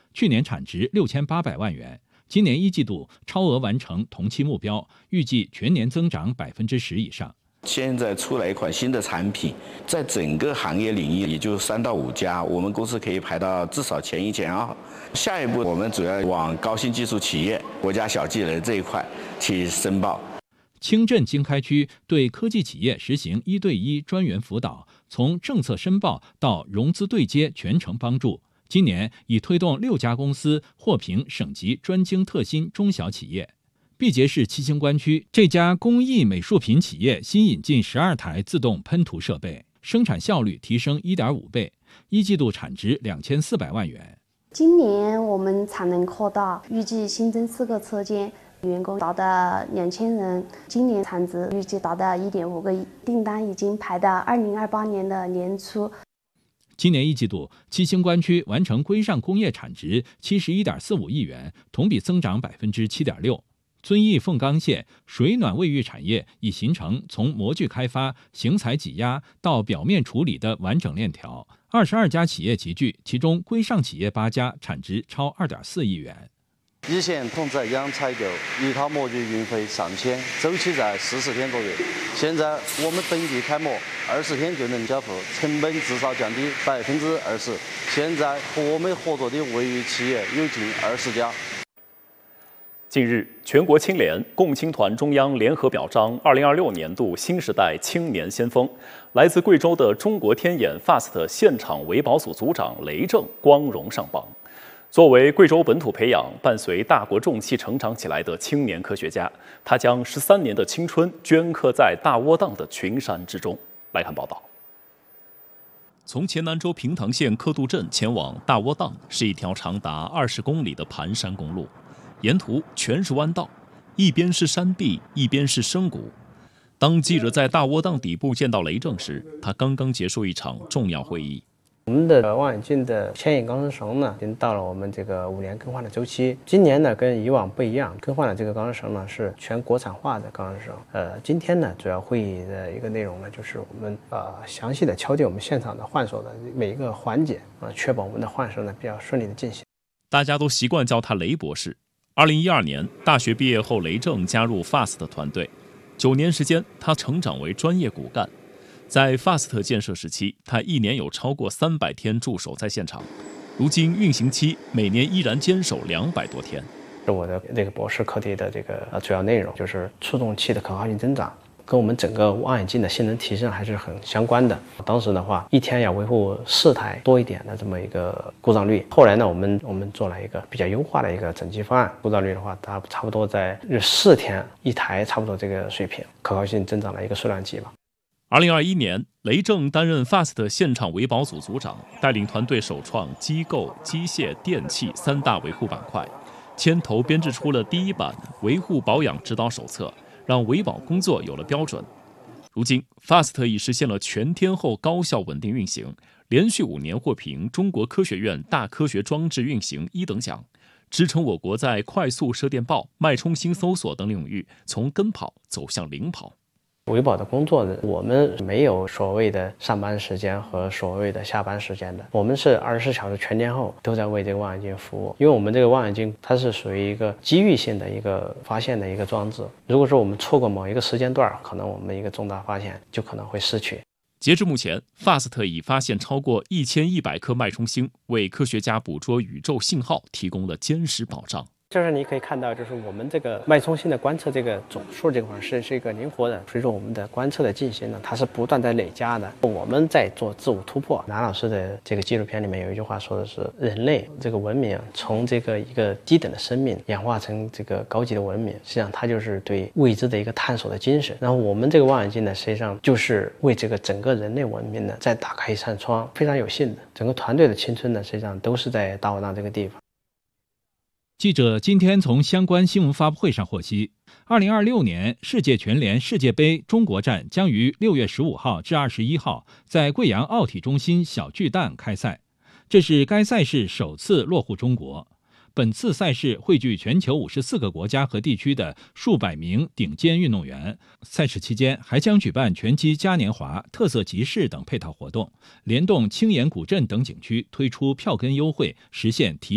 去年产值6800万元，今年一季度超额完成同期目标，预计全年增长10%以上。 现在出来一款新的产品，在整个行业领域也就3到5家，我们公司可以排到至少前1、前2。下一步我们主要往高新技术企业、国家小技能这一块去申报。 清镇经开区对科技企业实行1对1专员辅导，从政策申报到融资对接全程帮助。今年已推动6家公司获评省级专精特新中小企业。毕节市七星关区这家工艺美术品企业新引进12台自动喷涂设备，生产效率提升1.5倍，一季度产值2400万元。 今年我们产能扩大，预计新增4个车间，员工达到2000人，今年产值预计达到1.5个亿，订单已经排到2028年的年初。 今年一季度，七星关区完成规上工业产值71.45亿元，同比增长7.6%。遵义凤冈县水暖卫浴产业已形成从模具开发、型材挤压到表面处理的完整链条，22家企业集聚，其中规上企业8家，产值超2.4亿元。 一线通知央采购一套模具运费上千，周期在40天左右。现在我们本地开模20天就能交付，成本至少降低20%。现在和我们合作的卫浴企业有近20家。 近日，全国青联、共青团中央联合表彰2026年度新时代青年先锋，来自贵州的中国天眼 FAST 现场维保组组长雷正光荣上榜。作为贵州本土培养、伴随大国重器成长起来的青年科学家，他将13年的青春镌刻在大窝凼的群山之中。来看报道。从黔南州平塘县克渡镇前往大窝凼，是一条长达20公里的盘山公路。沿途全是弯道，一边是山壁，一边是深谷。当记者在大窝凼底部见到雷正时，他刚刚结束一场重要会议。 我们的望远镜的牵引钢丝绳呢，已经到了我们这个5年更换的周期。今年呢，跟以往不一样，更换的这个钢丝绳呢是全国产化的钢丝绳。今天呢，主要会议的一个内容呢，就是我们详细的敲定我们现场的换手的每一个环节确保我们的换手呢比较顺利的进行。 大家都习惯叫他雷博士。2012年大学毕业后，雷正加入 FAST 团队，9年时间，他成长为专业骨干。在 FAST 建设时期，他一年有超过300天驻守在现场。如今运行期，每年依然坚守200多天。 我的这个博士课题的这个主要内容就是触动器的可靠性增长，跟我们整个望远镜的性能提升还是很相关的。当时的话，一天要维护4台多一点的这么一个故障率。后来呢，我们做了一个比较优化的一个整机方案，故障率的话，它差不多在4天1台，差不多这个水平，可靠性增长的一个数量级吧。 2021年，雷正担任 FAST 现场维保组组长，带领团队首创机构、机械、电气3大维护板块，牵头编制出了第1版维护保养指导手册，让维保工作有了标准。如今 FAST 已实现了全天候高效稳定运行，连续5年获评中国科学院大科学装置运行1等奖，支撑我国在快速射电报、脉冲星搜索等领域从跟跑走向领跑。 维保的工作呢，我们没有所谓的上班时间和所谓的下班时间的，我们是24小时全天候都在为这个望远镜服务。因为我们这个望远镜它是属于一个机遇性的一个发现的一个装置，如果说我们错过某一个时间段，可能我们一个重大发现就可能会失去。 截至目前 ，FAST 已发现超过1100颗脉冲星，为科学家捕捉宇宙信号提供了坚实保障。 就是你可以看到，就是我们这个脉冲星的观测这个总数这块是一个灵活的，随着我们的观测的进行呢，它是不断在累加的。我们在做自我突破。南老师的这个纪录片里面有一句话说的是，人类这个文明从这个一个低等的生命演化成这个高级的文明，实际上它就是对未知的一个探索的精神。然后我们这个望远镜呢，实际上就是为这个整个人类文明呢再打开一扇窗，非常有幸的，整个团队的青春呢，实际上都是在大窝凼这个地方。 记者今天从相关新闻发布会上获悉，2026年世界拳联世界杯中国站将于6月15号至21号在贵阳奥体中心小巨蛋开赛，这是该赛事首次落户中国。本次赛事汇聚全球54个国家和地区的数百名顶尖运动员。赛事期间还将举办拳击嘉年华、特色集市等配套活动，联动青岩古镇等景区推出票根优惠，实现提